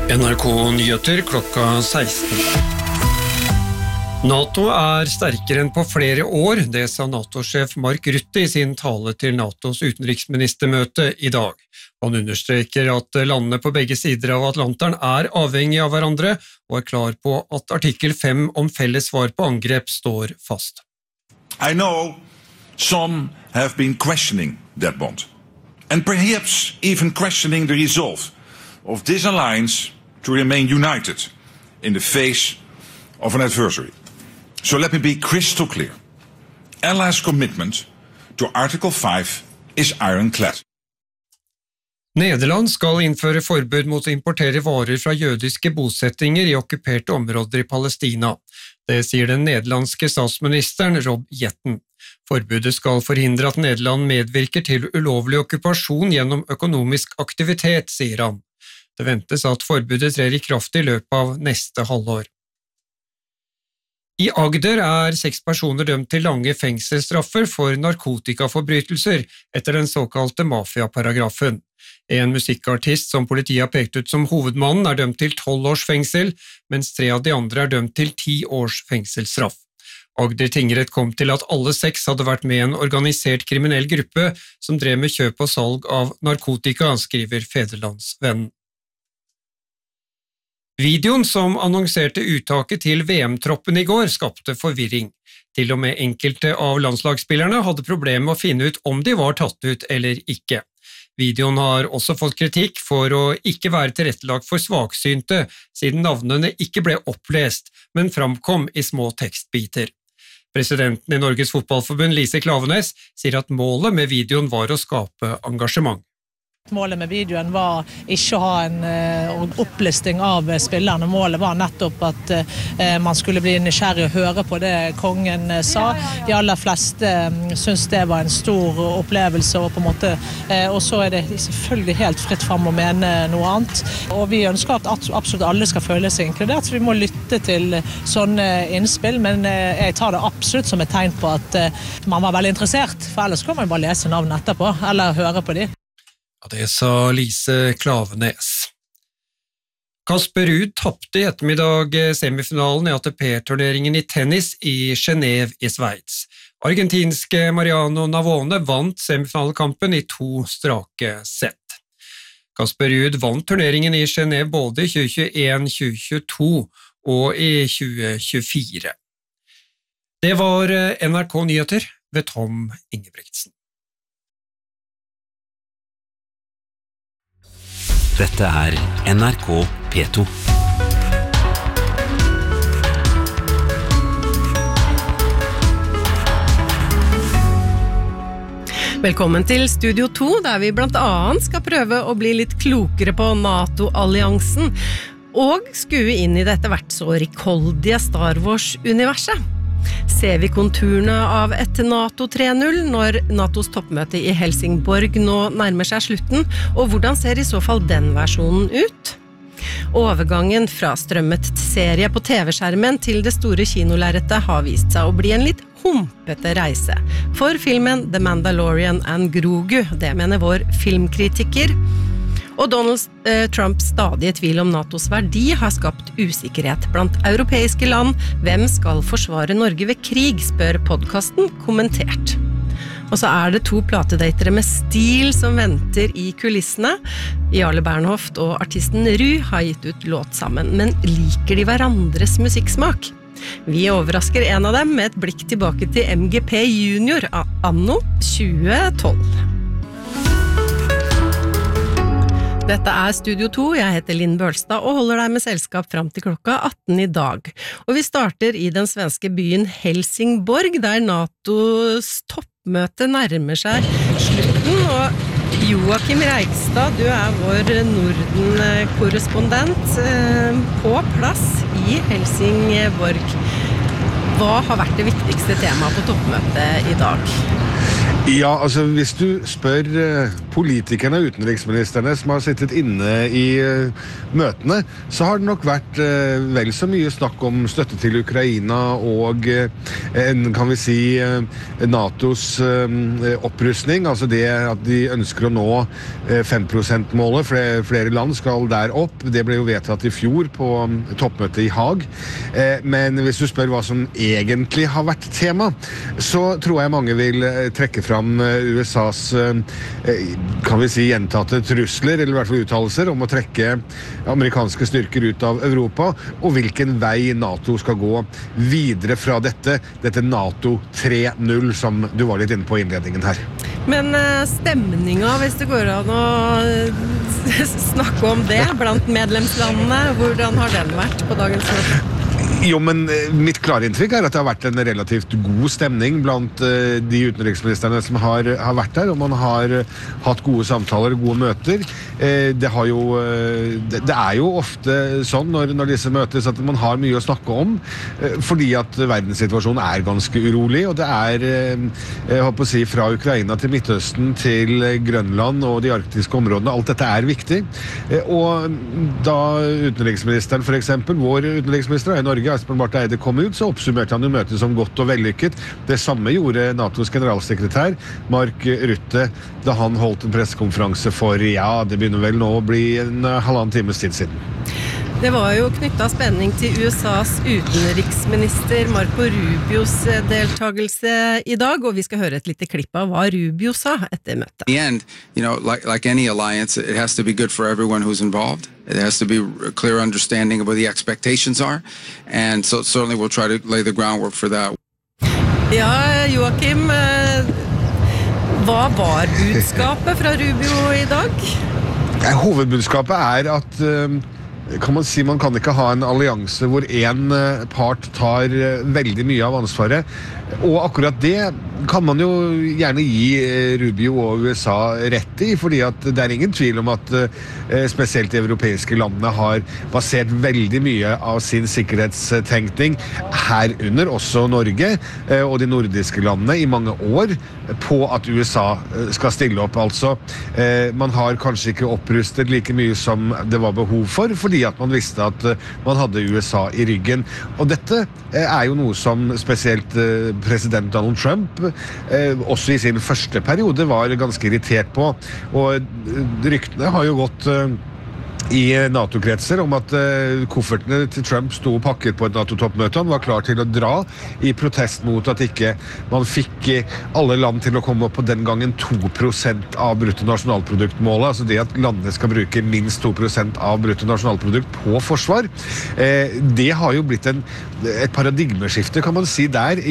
NRK Nyheter klokka 16. NATO sterkere enn på flere år, det sa NATO-sjef Mark Rutte I sin tale til NATOs utenriksministermøte I dag. Han understreker at landene på begge sider av Atlanteren avhengige av hverandre, og klar på at artikkel 5 om felles svar på angrep står fast. I know some have been questioning that bond, and perhaps even questioning the resolve of this alliance to remain united in the face of an adversary. So let me be crystal clear. Allies' commitment to Article 5 is ironclad. Nederland skal innføre forbud mot å importere varer fra jødiske bosettinger I okkuperte områder I Palestina. Det sier den nederlandske statsministeren Rob Jetten. Forbudet skal forhindre at Nederland medvirker til ulovlig okkupasjon gjennom økonomisk aktivitet, sier han. Det ventes at forbudet trer I kraft I løpet av neste halvår. I Agder 6 personer dømt til lange fengselsstraffer for narkotikaforbrytelser etter den såkalte mafiaparagrafen. En musikkartist som politiet har pekt ut som hovedmannen dømt til 12 års fengsel, mens 3 av de andre dømt til 10 års fengselsstraff. Agder tingrett kom til at alle 6 hadde vært med I en organisert kriminell gruppe som drev med kjøp og salg av narkotika, skriver Fædrelandsvennen. Videoen som annonserte uttaket til VM-troppen I går skapte forvirring. Til og med enkelte av landslagsspillerne hadde problemer med å finne ut om de var tatt ut eller ikke. Videoen har også fått kritikk for å ikke være tilrettelagt for svaksynte, siden navnene ikke ble opplest, men framkom I små tekstbiter. Presidenten I Norges Fotballforbund, Lise Klaveness, sier at målet med videoen var å skape engasjement. Målet med videoen var ikke å ha en opplisting av spillerne. Målet var nettopp at man skulle bli nysgjerrig og høre på det kongen sa. De aller fleste synes det var en stor opplevelse, og på en måte, og så det selvfølgelig helt fritt frem å mene noe annet. Og vi ønsker at absolutt alle skal føle seg inkludert, så vi må lytte til sånne innspill, men jeg tar det absolutt som et tegn på at man var veldig interessert, for ellers kan man bare lese navnet etterpå, eller høre på de. Ja, det sa Lise Klaveness. Casper Ruud tappte I ettermiddag semifinalen I ATP-turneringen I tennis I Genève I Sveits. Argentinske Mariano Navone vant semifinalekampen I 2 strake sett. Casper Ruud vant turneringen I Genève både I 2021, 2022 og I 2024. Det var NRK Nyheter ved Tom Ingebrigtsen. Dette NRK P2. Velkommen til Studio 2, der vi blant annet skal prøve å bli litt klokere på NATO-alliansen og skue inn I dette hvert så rikholdige Star Wars-universet. Ser vi konturene av et NATO 3.0 når NATOs toppmøte I Helsingborg nå nærmer seg slutten, og hvordan ser I så fall den versjonen ut? Overgangen fra strømmet serie på TV-skjermen til det store kinolerretet har vist seg å bli en litt humpete reise. For filmen The Mandalorian and Grogu, det mener vår filmkritiker. Og Donald Trumps stadige tvil om NATOs verdi har skapt usikkerhet blant europeiske land. Hvem skal forsvare Norge ved krig, spør podcasten kommentert. Og så det 2 platedatere med stil som venter I kulissene. Jarle Bernhoft og artisten Ru har gitt ut låt sammen, men liker de hverandres musikksmak? Vi overrasker en av dem med et blikk tilbake til MGP Junior anno 2012. Dette Studio 2, jeg heter Linn Bølstad og holder deg med selskap frem til klokka 18 I dag. Og vi starter I den svenske byen Helsingborg, der NATOs toppmøte nærmer seg slutten, og Joakim Reigstad, du vår Norden-korrespondent på plass I Helsingborg. Hva har vært det viktigste temaet på toppmøtet I dag? Ja, altså hvis du spør politikerne og utenriksministerne som har sittet inne i møtene, så har det nok vært vel så mye snakk om støtte til Ukraina og kan vi si NATOs opprustning, altså det at de ønsker å nå 5%-målet, flere land skal der opp. Det ble jo vedtatt i fjor på toppmøtet i Haag. Men hvis du spør hva som egentlig har vært tema, så tror jeg mange vil trekke fram USAs, kan vi si, gjentatte trusler, eller i hvert fall uttalelser, om å trekke amerikanske styrker ut av Europa, og hvilken vei NATO skal gå videre fra dette NATO 3.0, som du var litt inne på i innledningen her. Men stemninga, hvis det går an å snakke om det blant medlemslandene, hvordan har den vært på dagens møte? Jo, men mitt klare inntrykk at det har vært en relativt god stemning blant de utenriksministerne som har vært der, og man har hatt gode samtaler, gode møter. Det er jo ofte sånn når disse møtes at man har mye å snakke om, fordi at verdenssituasjonen er ganske urolig, og det er, jeg håper å si, fra Ukraina til Midtøsten til Grønland og de arktiske områdene. Alt dette er viktig. Og da utenriksministeren, for eksempel, vår utenriksminister i Norge, Espen Barth Eide, kom ut, så oppsummerte han jo møtet som godt og vellykket. Det samme gjorde NATOs generalsekretær, Mark Rutte, da han holdt en pressekonferanse for, det begynner vel nå å bli en halvannen times tid siden. Det var jo knyttet spenning til USAs utenriksminister Marco Rubios deltagelse i dag, og vi skal høre et lite klipp av hva Rubio sa etter møtet. In the end, like any alliance, it has to be good for everyone who's involved. It has to be a clear understanding of what the expectations are, and so certainly we'll try to lay the groundwork for that. Ja, Joachim, hva var budskapet fra Rubio i dag? Hovedbudskapet at kan man si, man kan ikke ha en allianse hvor en part tar veldig mye av ansvaret, og akkurat det kan man jo gjerne gi Rubio og USA rett i, fordi at det er ingen tvil om at spesielt de europeiske landene har basert veldig mye av sin sikkerhetstenkning, herunder også Norge og de nordiske landene i mange år, på at USA skal stille opp. Altså, man har kanskje ikke opprustet like mye som det var behov for, fordi at man visste at man hadde USA i ryggen. Og dette er jo noe som spesielt president Donald Trump også i sin første periode var ganske irritert på. Og ryktene har jo gått i NATO-kretser om at koffertene til Trump sto pakket på et NATO-toppmøte. Han var klar til å dra i protest mot at ikke man fikk alle land til å komme opp på den gangen 2% av bruttonasjonalproduktmålet, altså det at landene skal bruke minst 2% av bruttonasjonalprodukt på forsvar. Det har jo blitt et paradigmeskifte, kan man si, der